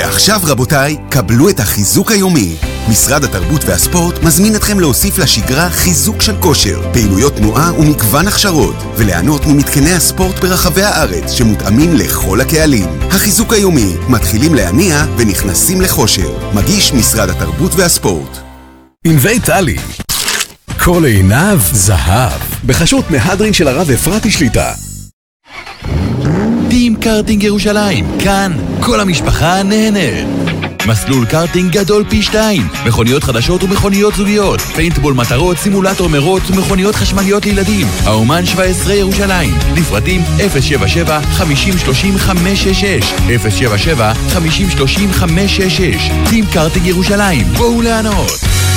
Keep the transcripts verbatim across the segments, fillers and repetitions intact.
ועכשיו רבותיי, קבלו את החיזוק היומי. משרד התרבות והספורט מזמין אתכם להוסיף לשגרה חיזוק של כושר, פעילויות תנועה ומגוון הכשרות, וליהנות ממתקני הספורט ברחבי הארץ שמותאמים לכל הקהלים. החיזוק היומי, מתחילים להניע ונכנסים לכושר. מגיש משרד התרבות והספורט. ענבי טלי, כל עיניו זהב, בחשות מהדרין של הרב אפרתי שליטה. טים קארטינג ירושלים, כאן כל המשפחה נהנית. מסלול קארטינג גדול פי שתיים, מכוניות חדשות ומכוניות זוגיות, פיינטבול מטרות, סימולטור מרוץ ומכוניות חשמליות לילדים. האומן שבע עשרה ירושלים, לפרטים אפס שבע שבע חמישים שלושים חמש שש שש, אפס שבע שבע חמישים שלושים חמש שש שש. טים קארטינג ירושלים, בואו לענות.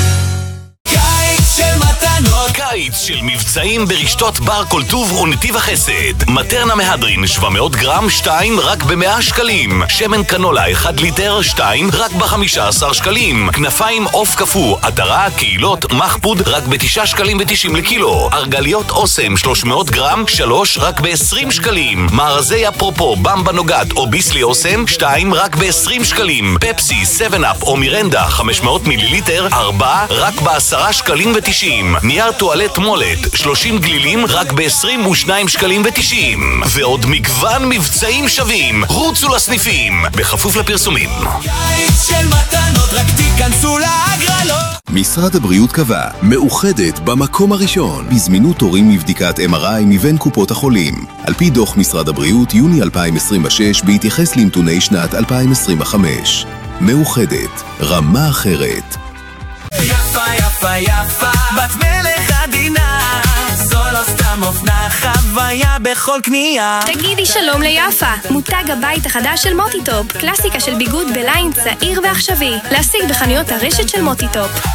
קיץ של מבצעים ברשתות בר כל טוב ונתיב החסד. מטרנה מהדרין שבע מאות גרם שתיים רק ב-מאה שקלים. שמן קנולה אחד ליטר שתיים רק ב-חמישה עשר שקלים. כנפיים עוף קפוא, עטרה, קהילות, מחפוד רק ב-תשעה שקלים ותשעים לקילו. ארגליות אוסם שלוש מאות גרם שלוש רק ב-עשרים שקלים. מארזי אפרופו, במבה נוגת או ביסלי אוסם שתיים רק ב-עשרים שקלים. פפסי, סבן אפ או מירנדה חמש מאות מיליליטר ארבע רק ב-עשרה שקלים ותשעים. נייר טואלט מולט שלושים גלילים רק ב-עשרים ושניים שקלים ותשעים. ועוד מגוון מבצעים שווים. רוצו לסניפים בכפוף לפרסומים. קיץ של מתנות, רק תיכנסו להגרלות. משרד הבריאות קבע, מאוחדת במקום הראשון בזמינות תורים מבדיקת אם אר איי מבין קופות החולים. על פי דוח משרד הבריאות יוני אלפיים עשרים ושש בהתייחס לנתוני שנת אלפיים עשרים וחמש. מאוחדת, רמה אחרת. יפה יפה יפה, בת מלך עדינה, זו לא סתם אופנה, חוויה בכל קנייה. תגידי שלום ליפה, מותג הבית החדש של מוטיטופ, קלאסיקה של ביגוד בליין צעיר ועכשווי, להשיג בחנויות הרשת של מוטיטופ.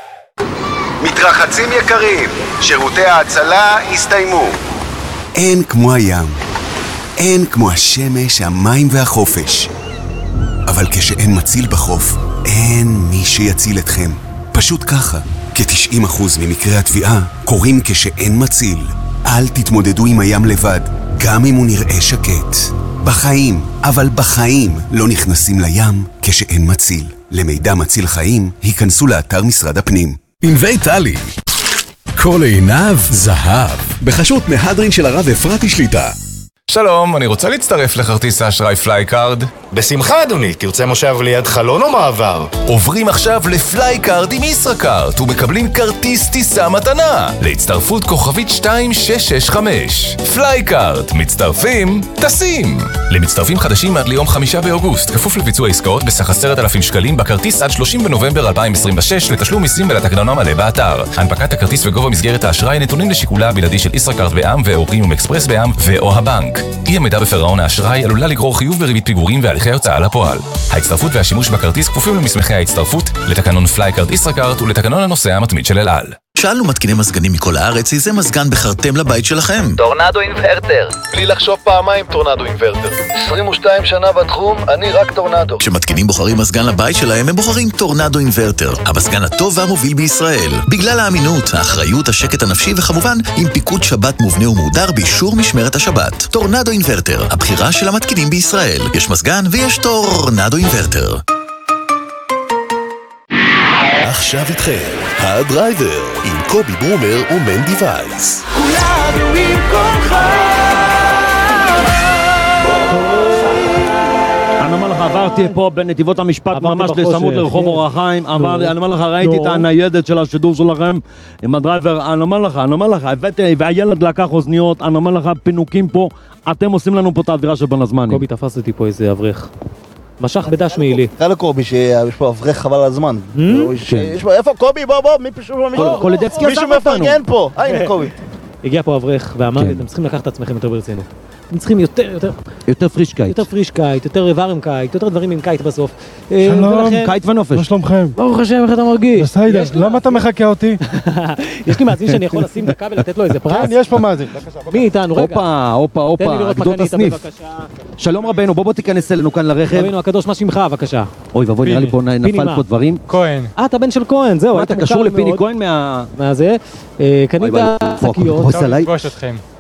מתרחצים יקרים, שירותי ההצלה הסתיימו. אין כמו הים, אין כמו השמש, המים והחופש. אבל כשאין מציל בחוף, אין מי שיציל אתכם. פשוט ככה, כ-תשעים אחוז ממקרי התביעה קורים כשאין מציל. אל תתמודדו עם הים לבד, גם אם הוא נראה שקט. בחיים, אבל בחיים לא נכנסים לים כשאין מציל. למידע מציל חיים, היכנסו לאתר משרד הפנים. ענבי טלי, כל עיניו זהב, בחשות מהדרין של הרב אפרתי שליטה. שלום, אני רוצה להצטרף לכרטיס האשראי פלייקארד. בשמחה אדוני, תרצה מושב ליד חלון או מעבר? עוברים עכשיו לפלייקארד עם ישראכרט ומקבלים כרטיס טיסה מתנה להצטרפות כוכבית שתיים שש שש חמש. פלייקארד, מצטרפים, טסים. למצטרפים חדשים עד ליום חמישה באוגוסט, כפוף לביצוע עסקאות בסך עשרת אלפים שקלים בכרטיס עד שלושים בנובמבר אלפיים עשרים ושש לתשלום מיסים ולתקנון המלא באתר. הנפקת הכרטיס וגובה מסגרת האשראי נתונים לשיקולה הבלעדי של ישראכרט בע"מ ואורים אקספרס בע"מ ואו הבנק. אי עמידה בפירעון האשראי עלולה לגרור חיוב בריבית פיגורים והליכי הוצאה לפועל. ההצטרפות והשימוש בכרטיס כפופים למסמכי ההצטרפות, לתקנון פלייקארד ישראכרט ולתקנון הנוסע המתמיד של אל על. שאלנו מתקיני מזגנים מכל הארץ, איזה מזגן בחרתם לבית שלכם? טורנדו אינברטר. בלי לחשוב פעמיים, טורנדו אינברטר. עשרים ושתיים שנה בתחום, אני רק טורנדו. כשמתקינים בוחרים מזגן לבית שלהם, הם בוחרים טורנדו אינברטר. המזגן הטוב והמוביל בישראל. בגלל האמינות, האחריות, השקט הנפשי וכמובן, עם פיקוד שבת מובנה ומודר באישור משמרת השבת. טורנדו אינברטר, הבחירה של המתקינים בישראל. יש מזגן ויש טורנדו אינברטר. עכשיו איתכם, הדרייבר, עם קובי ברומר ומנדי וייס. כולנו עם כולך. אני אומר לך, עברתי פה בנתיבות המשפט ממש לסמות לרחוב אור החיים, אני אומר לך, ראיתי את הניידת של השידור שלכם עם הדרייבר, אני אומר לך, אני אומר לך, הבאתי, והילד לקח אוזניות, אני אומר לך, פינוקים פה, אתם עושים לנו פה את האווירה של בין הזמנים. קובי, תפסתי פה איזה אברך. משך בדש מעילי. תראה לקובי שיש פה אברך חבל על הזמן. איפה קובי? בוא בוא, מי פשוט לא מישהו? קולדצקי עזב אותנו. מישהו מפרגן פה. הנה קובי. הגיע פה אברך ואמר לי, אתם צריכים לקחת את עצמכם יותר ברצינות. אתם צריכים יותר, יותר... יותר פרישקייט. יותר פרישקייט, יותר ורמקייט, יותר דברים עם קייט בסוף. שלום, קייט ונופש. מה שלומכם? ברוך השם, איך אתה מרגיש? בסדר, למה אתה מחכה אותי? יש לי מאזין שאני יכול לשים דקה ולתת לו איזה פרס? כן, יש פה מאזין. מי איתנו? רגע. הופה, הופה, הופה, גדות הסניף. שלום רבנו, בוא בוא תיכנס אלינו כאן לרכב. רבנו הקדוש, מה שמך, בבקשה? אוי ובוא, נראה לי פה נפל פה דברים. כהן. אה, אתה בן של כהן, זהו. אתה קשור לפיני כהן מה... מה זה? קנית שקיות.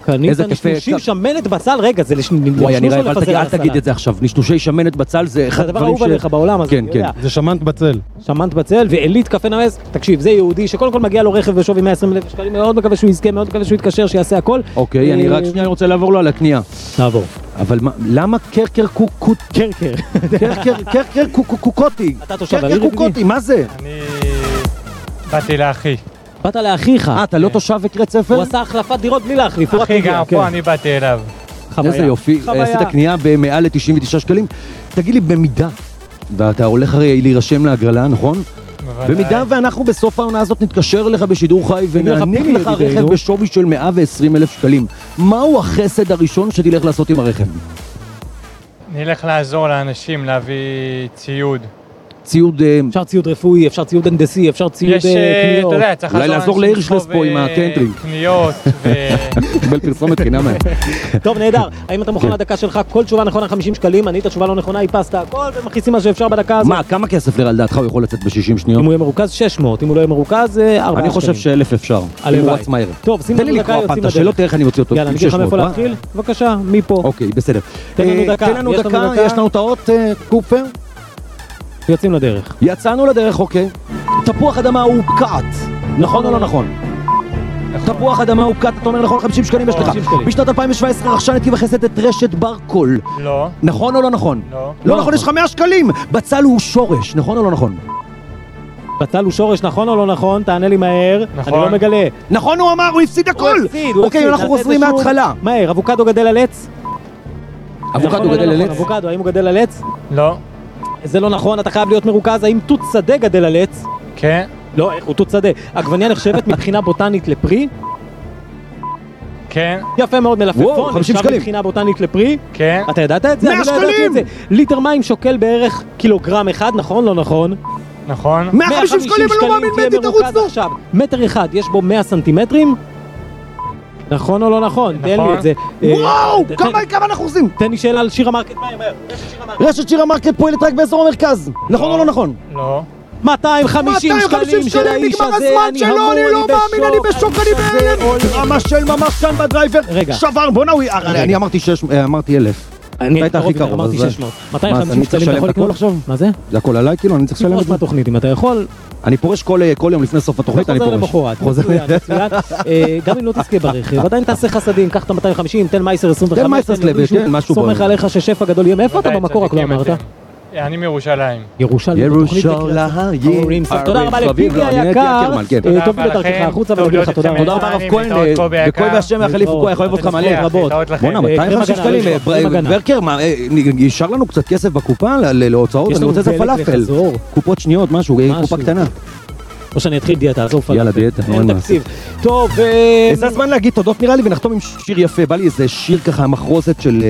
קנית נשנושים שמנת בצל, רגע, זה לשנוש וואי, אני או רואה, לפזר על אל תגיד את זה עכשיו, נשנושי שמנת בצל זה אחד הדבר האהוב עליך בעולם הזה. כן, כן. זה שמנת בצל. שמנת בצל ועילית קפה נמס, תקשיב, זה יהודי שקודם כל מגיע לו רכב בשווי מאה ועשרים אלף שקלים, מאוד מקווה שהוא יזכה, מאוד מקווה שהוא יתקשר, שיעשה הכל. אוקיי, אני רק שנייה רוצה לעבור לו על הקנייה. תעבור. אבל למה קרקר קוקוט? קרקר. קרקר קוקוטי. אתה תושב קרקר קוקוטי, מה זה? אני באתי לאחי. באת לאחיך. אה, אתה לא תושב וקראת ספר? הוא עשה החלפת דירות בלי להחליף. אחי גר פה, אני באתי אליו. איזה יופי, עשית קנייה במעל ל-תשעים ותשעה שקלים. תגיד לי, במידה, ואתה הולך הרי להירשם להגרלה, נכון? במידה ואנחנו בסוף העונה הזאת נתקשר לך בשידור חי ונעניק לך רכב בשווי של מאה ועשרים אלף שקלים, מהו החסד הראשון שתלך לעשות עם הרכב? נלך לעזור לאנשים להביא ציוד. ציוד... אפשר ציוד רפואי, אפשר ציוד הנדסי, אפשר ציוד קניות. אתה יודע, צריך אולי לעזור להירשלס פה עם הקנטרינג. קניות ו... קיבל פרסומת חינם. טוב, נהדר. האם אתה מוכן לדקה שלך? כל תשובה נכונה חמישים שקלים, ענית תשובה לא נכונה, איפסת הכל ומכניסים מה שאפשר בדקה הזאת. מה, כמה כסף לדעתך הוא יכול לצאת ב-שישים שניות? אם הוא יהיה מרוכז שש מאות, אם הוא לא יהיה מרוכז ארבע שקלים. אני חושב שאלף אפשר. אם הוא רץ מהר. טוב, שים לנו דקה, יוצאים לדרך. שלא תראה איך אני מוציא אותו. יאללה, נגיד לך מאיפה להתחיל? בבקשה, מפה. אוקיי, בסדר. תן לנו דקה. תן לנו דקה, יש לנו את האות קופר. יוצאים לדרך. יצאנו לדרך, אוקיי. תפוח אדמה הוא פקעת. נכון או לא נכון? תפוח אדמה הוא פקעת, אתה אומר נכון, חמישים שקלים יש לך. בשנת אלפיים שבע עשרה רכשה נתיב החסד את רשת ברקול. לא. נכון או לא נכון? לא. לא נכון, יש לך מאה שקלים. בצל הוא שורש, נכון או לא נכון? בצל הוא שורש, נכון או לא נכון? תענה לי מהר. אני לא מגלה. נכון, הוא אמר, הוא הפסיד הכל. אוקיי, אנחנו חוזרים מההתחלה. מהר, אבוקדו גדל על עץ? אבוקדו גדל על עץ? אבוקדו, האם הוא גדל על עץ? לא. זה לא נכון, אתה חייב להיות מרוכז. האם תות שדה גדל על עץ? כן. לא, איך הוא תות שדה? עגבניה נחשבת מבחינה בוטנית לפרי? כן. יפה מאוד, מלפפון. חמישים שקלים. מבחינה בוטנית לפרי? כן. אתה ידעת את זה? מאה שקלים! ליטר מים שוקל בערך קילוגרם אחד, נכון? לא נכון? נכון. מאה וחמישים שקלים, אני לא מאמין, מתי תרוצנו. עכשיו, מטר אחד, יש בו מאה סנטימטרים? נכון או לא נכון? תן לי את זה. וואו, כמה אנחנו עושים? תן לי שאלה על שירה מרקט, מהר, מהר. רשת שירה מרקט פועלת רק באזור המרכז. נכון או לא נכון? לא. מאתיים וחמישים שקלים של האיש הזה, אני המון, אני לא מאמין, אני בשוק, אני בהלם. רמה של ממש כאן בדרייבר. שבר, בוא נאוי. אני אמרתי שש, אמרתי אלף. אני היית הכי קרוב, אמרתי שש מאות. מאתיים מה, וחמישים אני צריך שקלים אתה יכול לשלם את הכל לקנות? עכשיו? מה זה? זה הכל עליי כאילו, אני צריך לשלם את תפרוש זה? מהתוכנית, אם אתה יכול. אני פורש כל כל יום לפני סוף התוכנית, אני פורש. חוזר למחרת, מצוין, מצוין. אה, גם אם לא תזכה ברכב, עדיין תעשה חסדים, קח את ה-מאתיים וחמישים, תן מייסר עשרים וחמש. תן מייסר סלב, תן משהו בו. סומך עליך ששפע גדול יהיה. מאיפה אתה במקור, רק לא אמרת? אני מירושלים. ירושלים. ירושלים. תודה רבה לפיבי היקר. טוב בדרכך החוצה ולהגיד לך תודה רבה. תודה רבה הרב כהן, וכוי והשם יחליף וכוי, אוהב אותך מלא. בואנה, מאתיים וחמישים שקלים. ברקר, נשאר לנו קצת כסף בקופה להוצאות, אני רוצה איזה פלאפל. קופות שניות, משהו, קופה קטנה. או שאני אתחיל דיאטה, עזוב פלאפל. יאללה, דיאטה, אין תקציב. טוב, זה הזמן להגיד תודות נראה לי, ונחתום עם שיר יפה. בא לי איזה שיר ככה, מחרוזת של...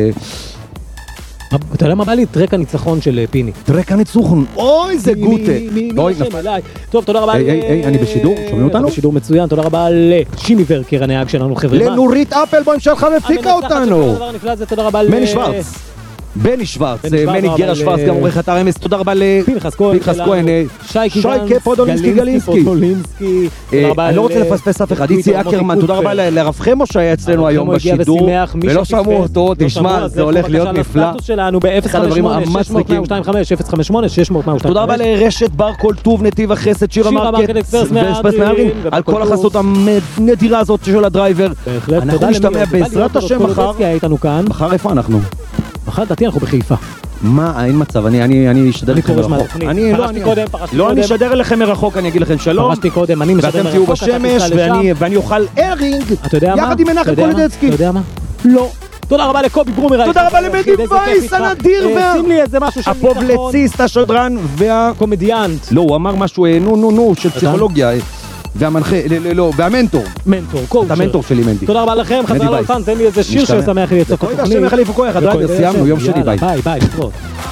אתה יודע מה בא לי? טרק הניצחון של פיני. טרק הניצחון, אוי זה גוטה. אוי נפל. טוב, תודה רבה. היי, היי, אני בשידור, שומעים אותנו? בשידור מצוין, תודה רבה לשימי ורקר הנהג שלנו חבר'ה. לנורית אפלבוים שלך מפיקה אותנו. תודה רבה מני שוורץ. בני שוורץ, מני גרה שוורץ, גם עורך אתר אמס, תודה רבה לפנחס כהן, שייקה פודולינסקי גלינסקי. אני לא רוצה לפספס אף אחד, איצי אקרמן, תודה רבה לרב חמו שהיה אצלנו היום בשידור, ולא שמעו אותו, תשמע, זה הולך להיות נפלא. שלנו ב-אפס חמש שמונה שש מאות מאתיים ושתיים וחמש, אפס חמש שמונה שש מאות מאתיים ושתיים וחמש. תודה רבה לרשת בר כל טוב, נתיב החסד, שירה מרקט, אקספרס מהדרין, על כל החסות הנדירה הזאת של הדרייבר. אנחנו נשתמע בעזרת השם מחר. מחר איפה אנחנו? מחר דעתי אנחנו בחיפה. מה, אין מצב, אני אשדר לכם מרחוק. אני לא, אני אשדר לכם מרחוק, אני אגיד לכם שלום. פרשתי קודם, אני משדר מרחוק. ואתם תהיו בשמש, ואני אוכל ארינג, יחד עם מנחם קולדצקי. אתה יודע מה? לא. תודה רבה לקובי ברומר. תודה רבה למדי וייס הנדיר, שים לי איזה משהו של ניצחון. הפובלציסט, השדרן והקומדיאנט. לא, הוא אמר משהו, נו נו נו, של פסיכולוגיה. והמנחה, לא, לא, והמנטור. מנטור, קואוצ'ר. המנטור שלי, מנדי. תודה רבה לכם, חזרה לאולפן, תן לי איזה שיר ששמח לי את סוף התוכנית. שמח לי פוקוי, הדרייבר, סיימנו, יום שני, ביי. ביי, ביי, להתראות.